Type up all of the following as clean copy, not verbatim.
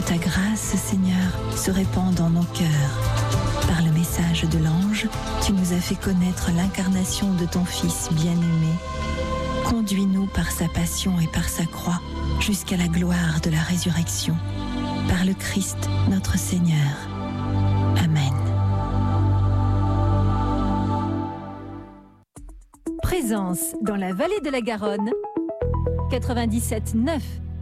Que ta grâce, Seigneur, se répande dans nos cœurs. Par le message de l'ange, tu nous as fait connaître l'incarnation de ton Fils bien-aimé. Conduis-nous par sa passion et par sa croix jusqu'à la gloire de la résurrection. Par le Christ, notre Seigneur. Amen. Présence dans la vallée de la Garonne, 97.9.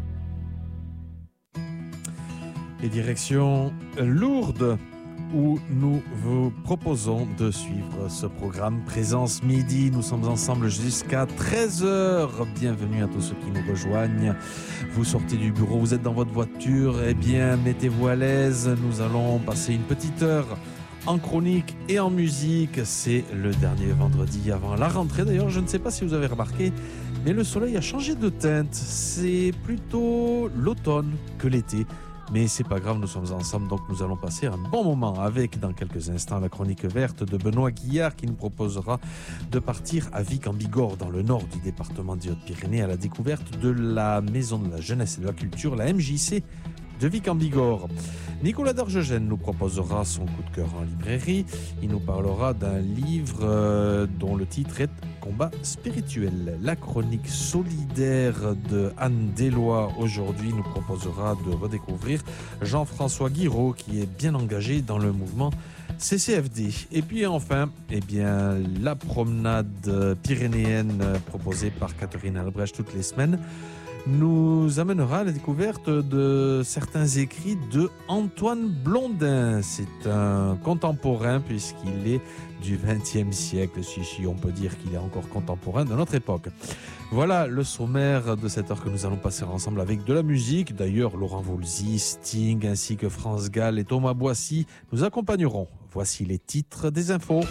Et direction Lourdes, où nous vous proposons de suivre ce programme Présence Midi. Nous sommes ensemble jusqu'à 13h. Bienvenue à tous ceux qui nous rejoignent. Vous sortez du bureau, vous êtes dans votre voiture, eh bien mettez-vous à l'aise. Nous allons passer une petite heure en chronique et en musique. C'est le dernier vendredi avant la rentrée. D'ailleurs, je ne sais pas si vous avez remarqué, mais le soleil a changé de teinte. C'est plutôt l'automne que l'été. Mais c'est pas grave, nous sommes ensemble, donc nous allons passer un bon moment avec, dans quelques instants, la chronique verte de Benoît Guillard qui nous proposera de partir à Vic en Bigorre, dans le nord du département des Hautes-Pyrénées, à la découverte de la Maison de la Jeunesse et de la Culture, la MJC de Vic en Bigorre. Nicolas Dargegène nous proposera son coup de cœur en librairie. Il nous parlera d'un livre dont le titre est Combat spirituel. La chronique solidaire de Anne Deslois aujourd'hui nous proposera de redécouvrir Jean-François Guiraud qui est bien engagé dans le mouvement CCFD. Et puis enfin, la promenade pyrénéenne proposée par Catherine Albrecht toutes les semaines nous amènera à la découverte de certains écrits de Antoine Blondin. C'est un contemporain puisqu'il est du XXe siècle, si on peut dire qu'il est encore contemporain de notre époque. Voilà le sommaire de cette heure que nous allons passer ensemble avec de la musique. D'ailleurs, Laurent Voulzy, Sting ainsi que France Gall et Thomas Boissy nous accompagneront. Voici les titres des infos.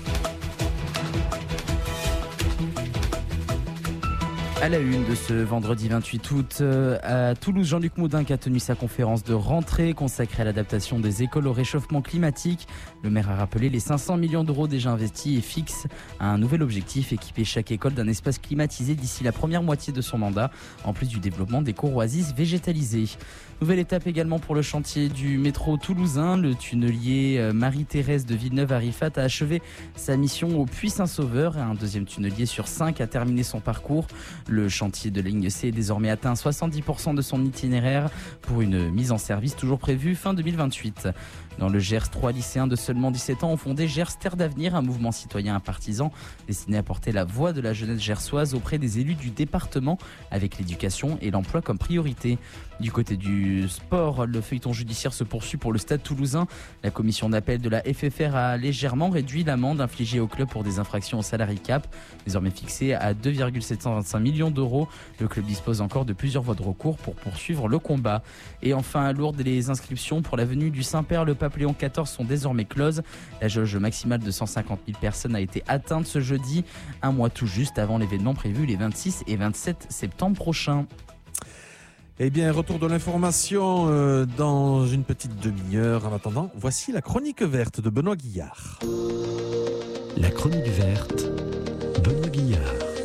À la une de ce vendredi 28 août, à Toulouse, Jean-Luc Moudinque a tenu sa conférence de rentrée consacrée à l'adaptation des écoles au réchauffement climatique. Le maire a rappelé les 500 millions d'euros déjà investis et fixe un nouvel objectif, équiper chaque école d'un espace climatisé d'ici la première moitié de son mandat, en plus du développement des cours oasis végétalisées. Nouvelle étape également pour le chantier du métro toulousain. Le tunnelier Marie-Thérèse de Villeneuve-à-Rifat a achevé sa mission au Puy-Saint-Sauveur. Un deuxième tunnelier sur 5 a terminé son parcours. Le chantier de ligne C est désormais atteint 70% de son itinéraire pour une mise en service toujours prévue fin 2028. Dans le Gers, 3 lycéens de seulement 17 ans ont fondé Gers Terre d'Avenir, un mouvement citoyen et partisan destiné à porter la voix de la jeunesse gersoise auprès des élus du département avec l'éducation et l'emploi comme priorité. Du côté du sport, le feuilleton judiciaire se poursuit pour le Stade Toulousain. La commission d'appel de la FFR a légèrement réduit l'amende infligée au club pour des infractions au salary cap, désormais fixée à 2,725 millions d'euros. Le club dispose encore de plusieurs voies de recours pour poursuivre le combat. Et enfin, à Lourdes, les inscriptions pour la venue du Saint-Père le Pape Léon XIV sont désormais closes. La jauge maximale de 150 000 personnes a été atteinte ce jeudi, un mois tout juste avant l'événement prévu les 26 et 27 septembre prochains. Eh bien, retour de l'information dans une petite demi-heure. En attendant, voici la chronique verte de Benoît Guillard. La chronique verte, Benoît Guillard.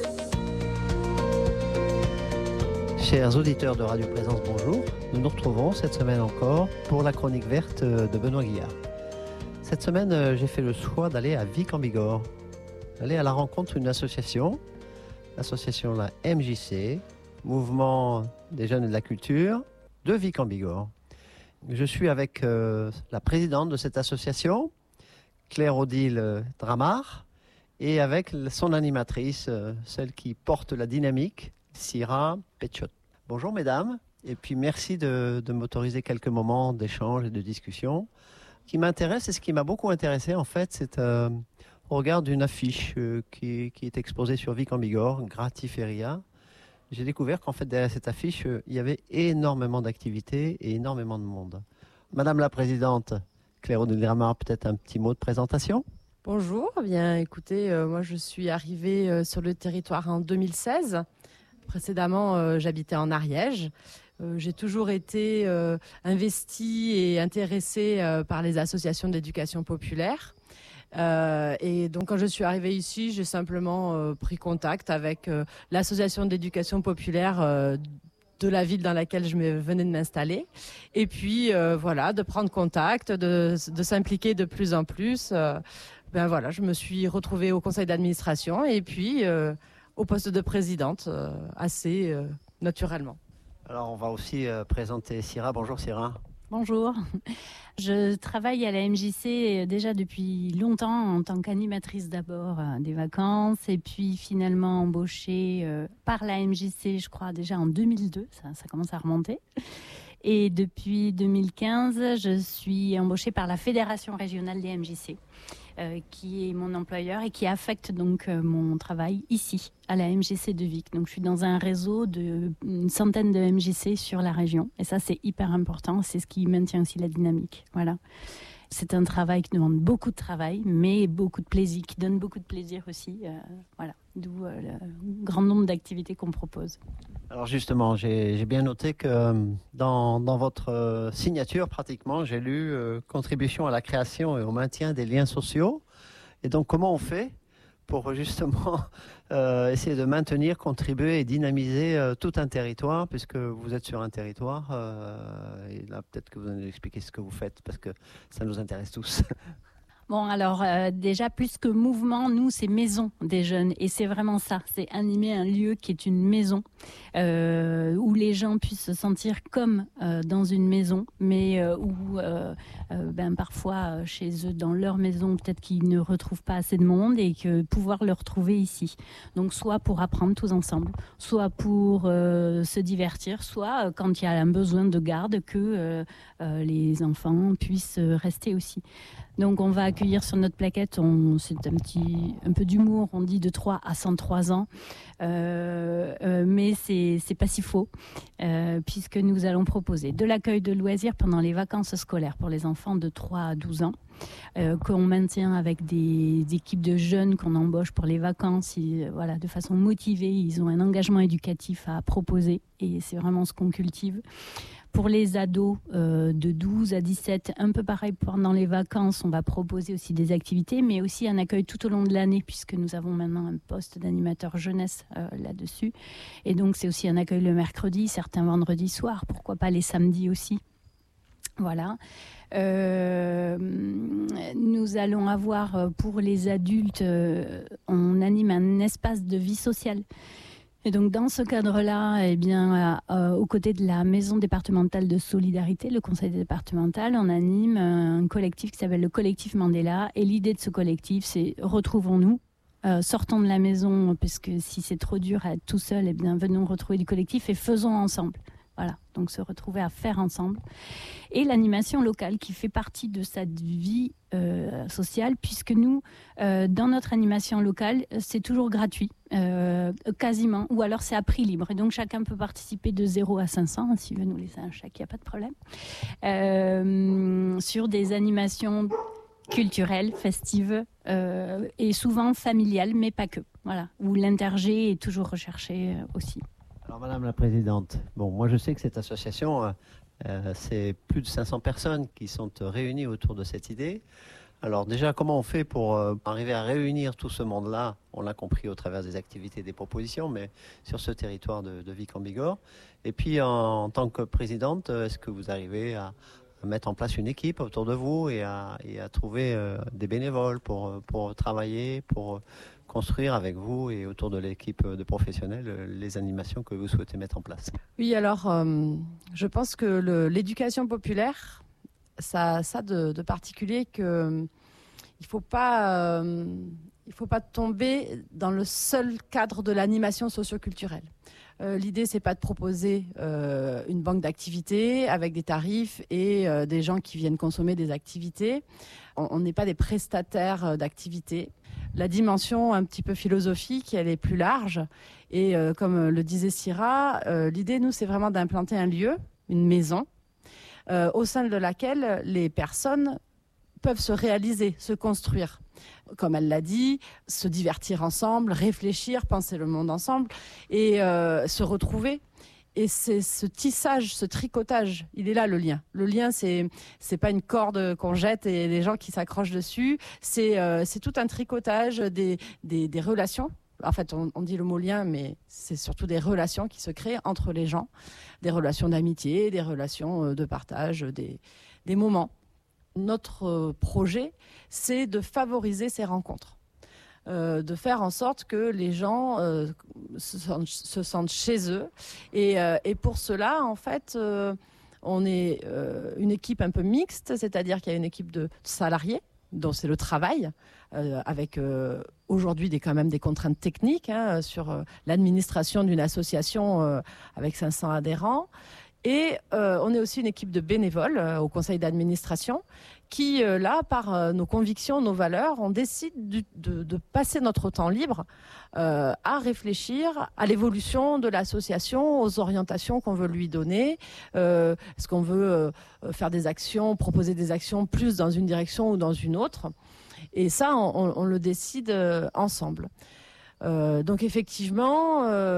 Chers auditeurs de Radio Présence, bonjour. Nous nous retrouvons cette semaine encore pour la chronique verte de Benoît Guillard. Cette semaine, j'ai fait le choix d'aller à Vic en Bigorre, d'aller à la rencontre d'une association, l'association la MJC, Mouvement des jeunes et de la culture de Vic en Bigorre. Je suis avec la présidente de cette association, Claire-Odile Dramar, et avec son animatrice, celle qui porte la dynamique, Syrah Petchot. Bonjour mesdames, et puis merci de m'autoriser quelques moments d'échange et de discussion. Ce qui m'intéresse et ce qui m'a beaucoup intéressé en fait, c'est au regard d'une affiche qui est exposée sur Vic en Bigorre, Gratiféria. J'ai découvert qu'en fait derrière cette affiche, il y avait énormément d'activités et énormément de monde. Madame la Présidente, Claire-Odile Dramar, peut-être un petit mot de présentation ? Bonjour, bien écoutez, moi je suis arrivée sur le territoire en 2016. Précédemment, j'habitais en Ariège. J'ai toujours été investie et intéressée par les associations d'éducation populaire. Et donc quand je suis arrivée ici, j'ai simplement pris contact avec l'association d'éducation populaire de la ville dans laquelle je venais de m'installer. Et puis voilà, de prendre contact, de s'impliquer de plus en plus. Voilà, je me suis retrouvée au conseil d'administration et puis au poste de présidente assez naturellement. Alors on va aussi présenter Syrah. Bonjour Syrah. Bonjour, je travaille à la MJC déjà depuis longtemps en tant qu'animatrice d'abord des vacances et puis finalement embauchée par la MJC, je crois déjà en 2002, ça commence à remonter. Et depuis 2015, je suis embauchée par la Fédération régionale des MJC, qui est mon employeur et qui affecte donc mon travail ici, à la MJC de Vic. Donc je suis dans un réseau d'une centaine de MJC sur la région. Et ça, c'est hyper important. C'est ce qui maintient aussi la dynamique. Voilà. C'est un travail qui demande beaucoup de travail, mais beaucoup de plaisir, qui donne beaucoup de plaisir aussi. Voilà. D'où le grand nombre d'activités qu'on propose. Alors justement, j'ai bien noté que dans votre signature, pratiquement, j'ai lu contribution à la création et au maintien des liens sociaux. Et donc, comment on fait pour justement essayer de maintenir, contribuer et dynamiser tout un territoire, puisque vous êtes sur un territoire, et là, peut-être que vous allez nous expliquer ce que vous faites, parce que ça nous intéresse tous. Bon, alors déjà, plus que mouvement, nous, c'est maison des jeunes. Et c'est vraiment ça, c'est animer un lieu qui est une maison, où les gens puissent se sentir comme dans une maison, mais où parfois, chez eux, dans leur maison, peut-être qu'ils ne retrouvent pas assez de monde et que pouvoir le retrouver ici. Donc, soit pour apprendre tous ensemble, soit pour se divertir, soit quand il y a un besoin de garde, que les enfants puissent rester aussi. Donc on va accueillir sur notre plaquette, c'est un peu d'humour, on dit de 3 à 103 ans, mais c'est pas si faux, puisque nous allons proposer de l'accueil de loisirs pendant les vacances scolaires pour les enfants de 3 à 12 ans, qu'on maintient avec des équipes de jeunes qu'on embauche pour les vacances, voilà, de façon motivée, ils ont un engagement éducatif à proposer et c'est vraiment ce qu'on cultive. Pour les ados de 12 à 17, un peu pareil pendant les vacances, on va proposer aussi des activités, mais aussi un accueil tout au long de l'année, puisque nous avons maintenant un poste d'animateur jeunesse là-dessus. Et donc, c'est aussi un accueil le mercredi, certains vendredis soirs, pourquoi pas les samedis aussi. Voilà. Nous allons avoir pour les adultes, on anime un espace de vie sociale. Et donc dans ce cadre-là, aux côtés de la maison départementale de solidarité, le conseil départemental, on anime un collectif qui s'appelle le collectif Mandela. Et l'idée de ce collectif, c'est retrouvons-nous, sortons de la maison, puisque si c'est trop dur à être tout seul, venons retrouver du collectif et faisons ensemble. Voilà, donc se retrouver à faire ensemble. Et l'animation locale qui fait partie de cette vie sociale, puisque nous, dans notre animation locale, c'est toujours gratuit, quasiment, ou alors c'est à prix libre. Et donc chacun peut participer de 0 à 500, s'il veut nous laisser un chèque, il n'y a pas de problème, sur des animations culturelles, festives, et souvent familiales, mais pas que. Voilà, où l'intergé est toujours recherché aussi. Alors Madame la Présidente, moi je sais que cette association, c'est plus de 500 personnes qui sont réunies autour de cette idée. Alors déjà, comment on fait pour arriver à réunir tout ce monde-là? On l'a compris au travers des activités, des propositions, mais sur ce territoire de Vic-en-Bigorre. Et puis en tant que présidente, est-ce que vous arrivez à mettre en place une équipe autour de vous et à trouver des bénévoles pour travailler, pour construire avec vous et autour de l'équipe de professionnels les animations que vous souhaitez mettre en place? Oui, alors je pense que l'éducation populaire, ça a de particulier qu'il ne faut pas tomber dans le seul cadre de l'animation socio-culturelle. L'idée, c'est pas de proposer une banque d'activités avec des tarifs et des gens qui viennent consommer des activités. On n'est pas des prestataires d'activités. La dimension un petit peu philosophique, elle est plus large. Et comme le disait Syrah, l'idée, nous, c'est vraiment d'implanter un lieu, une maison, au sein de laquelle les personnes peuvent se réaliser, se construire. Comme elle l'a dit, se divertir ensemble, réfléchir, penser le monde ensemble et se retrouver. Et c'est ce tissage, ce tricotage, il est là le lien. Le lien, c'est pas une corde qu'on jette et les gens qui s'accrochent dessus. C'est tout un tricotage des relations En fait, on dit le mot lien, mais c'est surtout des relations qui se créent entre les gens, des relations d'amitié, des relations de partage, des moments. Notre projet, c'est de favoriser ces rencontres, de faire en sorte que les gens se sentent chez eux. Et pour cela, en fait, on est une équipe un peu mixte, c'est-à-dire qu'il y a une équipe de salariés, dont c'est le travail, avec aujourd'hui quand même des contraintes techniques sur l'administration d'une association avec 500 adhérents. Et on est aussi une équipe de bénévoles au conseil d'administration qui, là, par nos convictions, nos valeurs, on décide de passer notre temps libre à réfléchir à l'évolution de l'association, aux orientations qu'on veut lui donner. Est-ce qu'on veut faire des actions, proposer des actions plus dans une direction ou dans une autre ? Et ça, on le décide ensemble. Donc effectivement,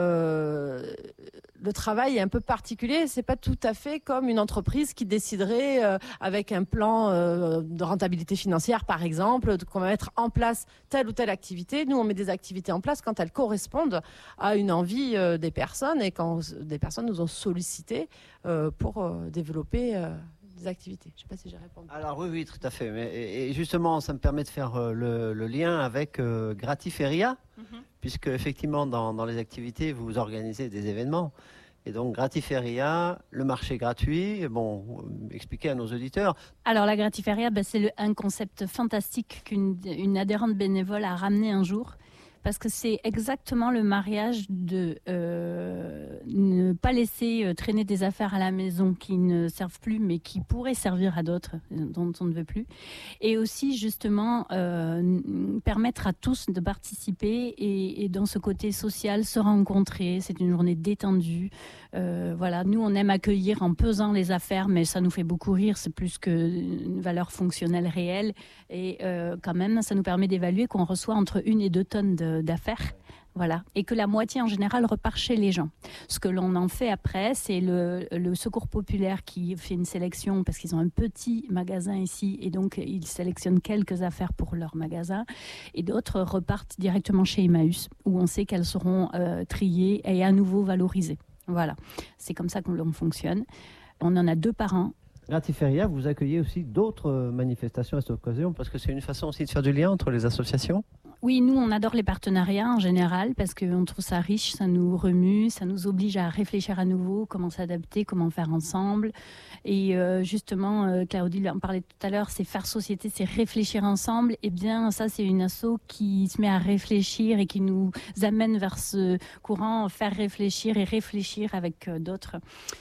le travail est un peu particulier. C'est pas tout à fait comme une entreprise qui déciderait avec un plan de rentabilité financière, par exemple, qu'on va mettre en place telle ou telle activité. Nous, on met des activités en place quand elles correspondent à une envie des personnes et quand des personnes nous ont sollicité pour développer des activités. Je ne sais pas si j'ai répondu. Alors oui, tout à fait. Et justement, ça me permet de faire le lien avec Gratiferia, puisque effectivement, dans les activités, vous organisez des événements. Et donc, Gratiferia, le marché gratuit, bon, expliquez à nos auditeurs. Alors, la Gratiferia, c'est un concept fantastique qu'une adhérente bénévole a ramené un jour. Parce que c'est exactement le mariage de ne pas laisser traîner des affaires à la maison qui ne servent plus, mais qui pourraient servir à d'autres, dont on ne veut plus. Et aussi, justement, permettre à tous de participer et dans ce côté social, se rencontrer. C'est une journée détendue. Voilà, nous, on aime accueillir en pesant les affaires, mais ça nous fait beaucoup rire. C'est plus qu'une valeur fonctionnelle réelle. Et quand même, ça nous permet d'évaluer qu'on reçoit entre 1 et 2 tonnes d'affaires, voilà, et que la moitié en général repart chez les gens. Ce que l'on en fait après, c'est le Secours Populaire qui fait une sélection parce qu'ils ont un petit magasin ici et donc ils sélectionnent quelques affaires pour leur magasin et d'autres repartent directement chez Emmaüs où on sait qu'elles seront triées et à nouveau valorisées. Voilà, c'est comme ça qu'on fonctionne. On en a 2 par an. Gratiferia, vous accueillez aussi d'autres manifestations à cette occasion parce que c'est une façon aussi de faire du lien entre les associations. Oui, nous, on adore les partenariats en général parce qu'on trouve ça riche, ça nous remue, ça nous oblige à réfléchir à nouveau, comment s'adapter, comment faire ensemble. Et justement, Claudie en parlait tout à l'heure, c'est faire société, c'est réfléchir ensemble. Eh bien, ça, c'est une asso qui se met à réfléchir et qui nous amène vers ce courant, faire réfléchir et réfléchir avec d'autres.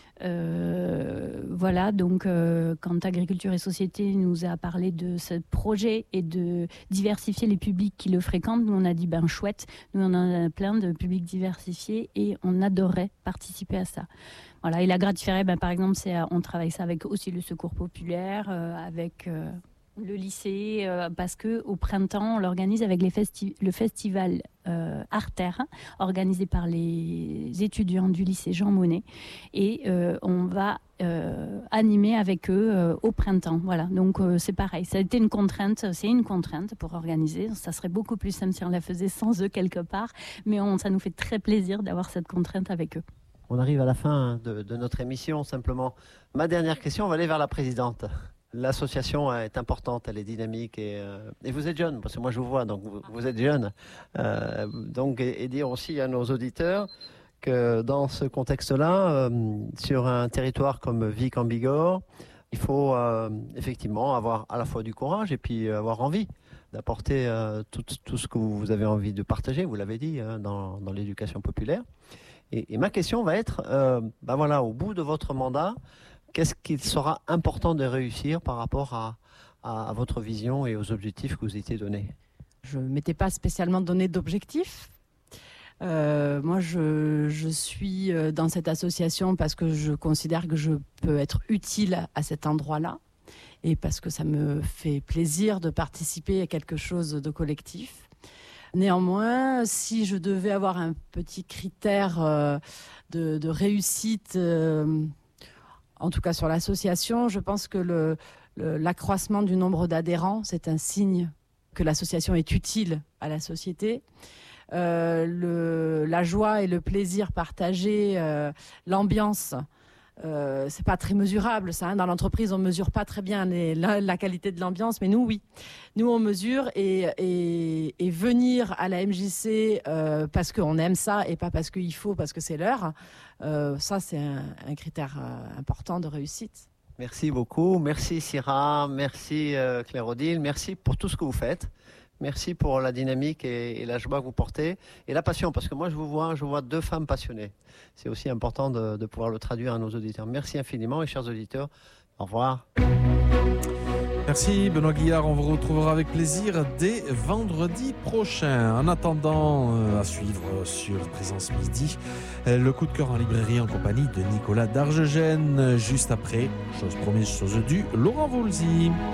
Voilà, donc quand Agriculture et Société nous a parlé de ce projet et de diversifier les publics qui le fréquentent, nous on a dit chouette, nous on en a plein de publics diversifiés et on adorerait participer à ça. Voilà, et la Gratiferia, par exemple, on travaille ça avec aussi le Secours Populaire, avec le lycée, parce qu'au printemps, on l'organise avec le festival Artère, organisé par les étudiants du lycée Jean Monnet. Et on va animer avec eux au printemps. Voilà, donc c'est pareil. Ça a été une contrainte, c'est une contrainte pour organiser. Ça serait beaucoup plus simple si on la faisait sans eux quelque part. Mais ça nous fait très plaisir d'avoir cette contrainte avec eux. On arrive à la fin de notre émission, simplement. Ma dernière question, on va aller vers la présidente. L'association est importante, elle est dynamique et vous êtes jeune, parce que moi je vous vois, donc vous êtes jeune. Donc, et dire aussi à nos auditeurs que dans ce contexte-là, sur un territoire comme Vic en Bigorre, il faut effectivement avoir à la fois du courage et puis avoir envie d'apporter tout ce que vous avez envie de partager, vous l'avez dit, dans l'éducation populaire. Et ma question va être, voilà, au bout de votre mandat, qu'est-ce qu'il sera important de réussir par rapport à votre vision et aux objectifs que vous étiez donnés? Je ne m'étais pas spécialement donné d'objectifs. Moi, je suis dans cette association parce que je considère que je peux être utile à cet endroit-là et parce que ça me fait plaisir de participer à quelque chose de collectif. Néanmoins, si je devais avoir un petit critère de réussite, en tout cas sur l'association, je pense que l'accroissement du nombre d'adhérents, c'est un signe que l'association est utile à la société. la joie et le plaisir partagés, l'ambiance. C'est pas très mesurable ça, hein. Dans l'entreprise on mesure pas très bien la qualité de l'ambiance, mais nous oui, nous on mesure et venir à la MJC parce qu'on aime ça et pas parce qu'il faut, parce que c'est l'heure, ça c'est un critère important de réussite. Merci beaucoup, merci Syrah, merci Claire-Odile, merci pour tout ce que vous faites. Merci pour la dynamique et la joie que vous portez et la passion, parce que moi je vois 2 femmes passionnées. C'est aussi important de pouvoir le traduire à nos auditeurs. Merci infiniment et chers auditeurs, au revoir. Merci Benoît Guillard, on vous retrouvera avec plaisir dès vendredi prochain. En attendant, à suivre sur Présence Midi, le coup de cœur en librairie en compagnie de Nicolas Dargegène, juste après, chose promise, chose due, Laurent Voulzy.